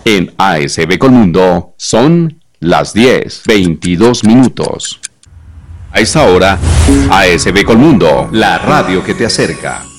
En ASB Colmundo son las 10:22. A esta hora, ASB Colmundo, la radio que te acerca.